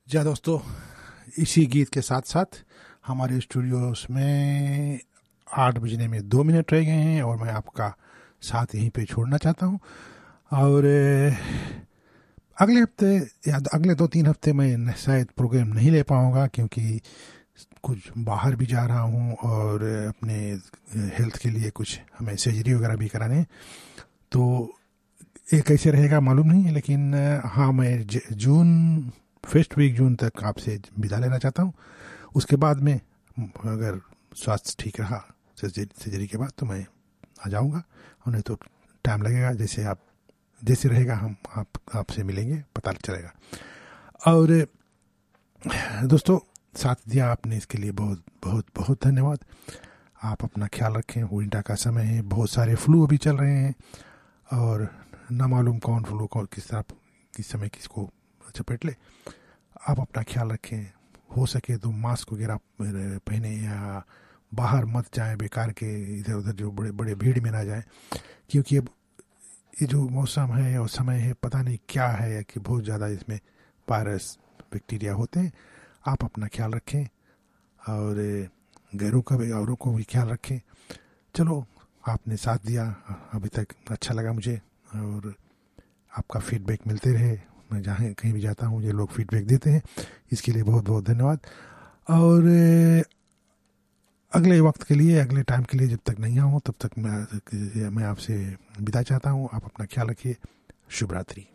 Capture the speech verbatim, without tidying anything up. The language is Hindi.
जी हाँ दोस्तों, इसी गीत के साथ साथ हमारे स्टूडियोस में आठ बजने में दो मिनट रह गए हैं और मैं आपका साथ यहीं पे छोड़ना चाहता हूँ। और अ, अगले हफ्ते या अगले दो तीन हफ्ते में शायद प्रोग्राम नहीं ले पाऊँगा, क्योंकि कुछ बाहर भी जा रहा हूँ और अपने हेल्थ के लिए कुछ हमें सर्जरी वगैरह भी कराने हैं। तो ये कैसे रहेगा मालूम नहीं है, लेकिन अ, हाँ, मैं ज- जून फर्स्ट वीक जून तक आपसे विदा लेना चाहता हूँ। उसके बाद में अगर स्वास्थ्य ठीक रहा सर्जरी सर्जरी के बाद तो मैं आ जाऊँगा, और नहीं तो टाइम लगेगा। जैसे आप जैसे रहेगा हम आप आपसे मिलेंगे, पता चलेगा। और अ, दोस्तों, साथ दिया आपने, इसके लिए बहुत बहुत बहुत धन्यवाद। आप अपना ख्याल रखें। विंटर का समय है, बहुत सारे फ्लू अभी चल रहे हैं और ना मालूम कौन फ्लू कौन किस तरह किस समय किसको चपेट ले। आप अपना ख्याल रखें। हो सके तो मास्क वगैरह पहने या बाहर मत जाएं बेकार के, इधर उधर जो बड़े बड़े भीड़ में ना जाएं, क्योंकि अब ये जो मौसम है और समय है, पता नहीं क्या है कि बहुत ज़्यादा इसमें वायरस बैक्टीरिया होते हैं। आप अपना ख्याल रखें और गैरों का भी औरों को भी ख्याल रखें। चलो, आपने साथ दिया अभी तक, अच्छा लगा मुझे। और आपका फीडबैक मिलते रहे। मैं जहाँ कहीं भी जाता हूँ ये लोग फीडबैक देते हैं, इसके लिए बहुत बहुत धन्यवाद। और अ, अगले वक्त के लिए, अगले टाइम के लिए जब तक नहीं आऊँ तब तक मैं मैं आपसे विदा चाहता हूँ। आप अपना ख्याल रखिए। शुभ रात्रि।